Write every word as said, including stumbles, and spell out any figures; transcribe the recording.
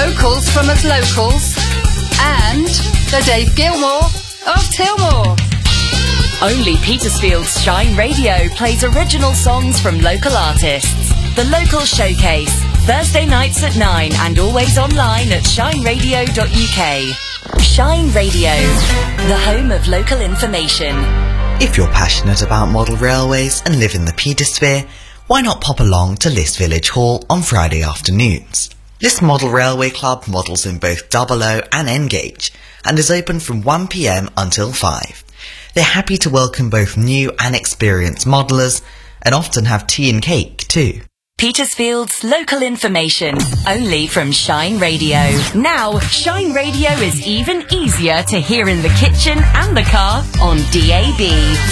vocals from us locals, and the Dave Gilmore of Tilmore. Only Petersfield's Shine Radio plays original songs from local artists. The Local Showcase, Thursday nights at nine and always online at shine radio dot U K. Shine Radio, the home of local information. If you're passionate about model railways and live in the Petersphere, why not pop along to List Village Hall on Friday afternoons? List Model Railway Club models in both double O and N gauge and is open from one p m until five. They're happy to welcome both new and experienced modellers and often have tea and cake too. Petersfield's local information, only from Shine Radio. Now, Shine Radio is even easier to hear in the kitchen and the car on D A B.